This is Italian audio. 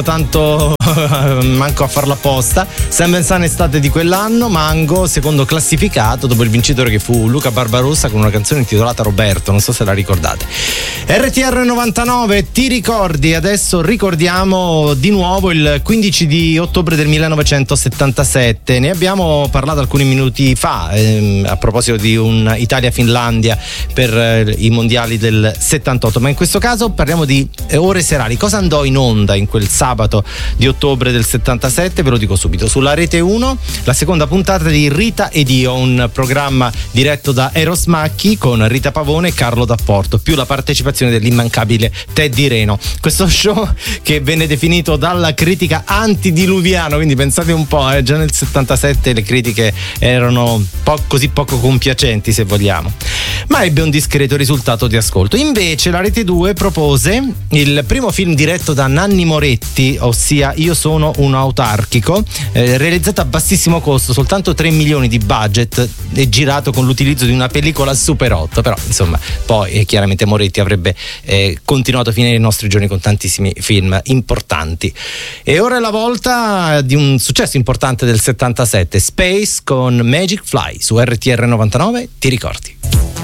tanto manco a farlo apposta. Sam Vincent estate di quell'anno, Mango secondo classificato dopo il vincitore che fu Luca Barbarossa con una canzone intitolata Roberto, non so se la ricordate. RTR 99, ti ricordi? Adesso ricordiamo di nuovo il 15 di ottobre del 1977. Ne abbiamo parlato alcuni minuti fa a proposito di un Italia-Finlandia per i mondiali del 78, ma in questo caso parliamo di ore serali. Cosa andò in onda in quel sabato di ottobre del 77? Ve lo dico subito. Sulla Rete 1 la seconda puntata di Rita ed io, un programma diretto da Eros Macchi con Rita Pavone e Carlo D'Apporto, più la partecipazione dell'immancabile Teddy Reno. Questo show che venne definito dalla critica antidiluviano, quindi pensate un po', già nel 77 le critiche erano così poco compiacenti, se vogliamo, ma ebbe un discreto risultato di ascolto. Invece la Rete 2 propose il primo film diretto da Nanni Moretti, ossia Io sono un autarchico, realizzato a bassissimo costo, soltanto 3 milioni di budget e girato con l'utilizzo di una pellicola Super 8, però insomma poi chiaramente Moretti avrebbe continuato fino ai nostri giorni con tantissimi film importanti. E ora è la volta di un successo importante del 77, Space con Magic Fly su RTR 99, ti ricordi?